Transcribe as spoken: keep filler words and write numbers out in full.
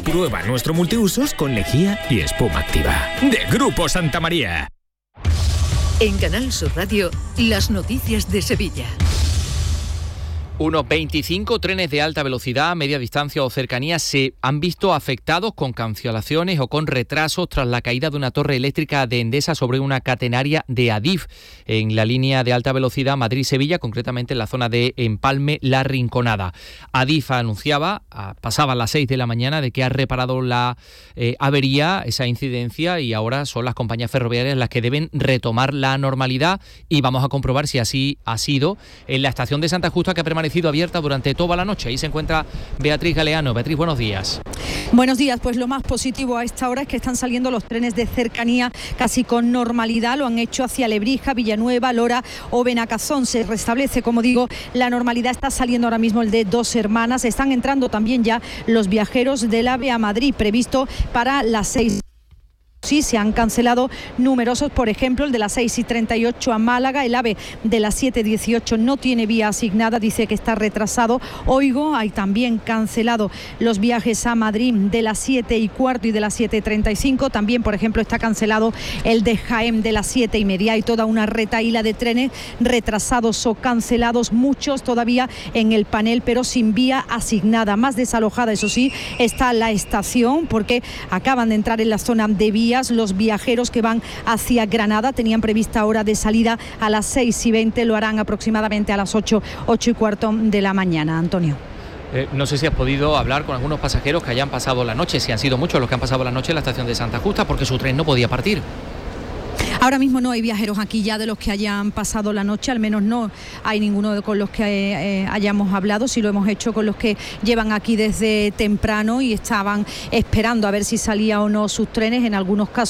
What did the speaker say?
Prueba nuestro multiusos con lejía y espuma activa. De Grupo Santa María. En Canal Sur Radio, las noticias de Sevilla. Unos veinticinco trenes de alta velocidad, media distancia o cercanía se han visto afectados con cancelaciones o con retrasos tras la caída de una torre eléctrica de Endesa sobre una catenaria de Adif en la línea de alta velocidad Madrid-Sevilla, concretamente en la zona de Empalme, La Rinconada. Adif anunciaba, pasaban las seis de la mañana, de que ha reparado la eh, avería, esa incidencia, y ahora son las compañías ferroviarias las que deben retomar la normalidad, y vamos a comprobar si así ha sido en la estación de Santa Justa, que ha permanecido abierta durante toda la noche. Ahí se encuentra Beatriz Galeano. Beatriz, buenos días. Buenos días. Pues lo más positivo a esta hora es que están saliendo los trenes de cercanía casi con normalidad. Lo han hecho hacia Lebrija, Villanueva, Lora o Benacazón. Se restablece, como digo, la normalidad. Está saliendo ahora mismo el de Dos Hermanas. Están entrando también ya los viajeros del AVE a Madrid, previsto para las seis. Sí, se han cancelado numerosos, por ejemplo, el de las seis y treinta y ocho a Málaga, el AVE de las siete y dieciocho no tiene vía asignada, dice que está retrasado. Oigo, hay también cancelado los viajes a Madrid de las siete y cuarto y de las siete y treinta y cinco. También, por ejemplo, está cancelado el de Jaén de las siete y media. Hay toda una retahíla de trenes retrasados o cancelados, muchos todavía en el panel, pero sin vía asignada. Más desalojada, eso sí, está la estación, porque acaban de entrar en la zona de vía los viajeros que van hacia Granada. Tenían prevista hora de salida a las seis y veinte, lo harán aproximadamente a las ocho, ocho y cuarto de la mañana. Antonio. Eh, no sé si has podido hablar con algunos pasajeros que hayan pasado la noche, si han sido muchos los que han pasado la noche en la estación de Santa Justa, porque su tren no podía partir. Ahora mismo no hay viajeros aquí ya de los que hayan pasado la noche, al menos no hay ninguno con los que eh, hayamos hablado. Sí lo hemos hecho con los que llevan aquí desde temprano y estaban esperando a ver si salía o no sus trenes. En algunos casos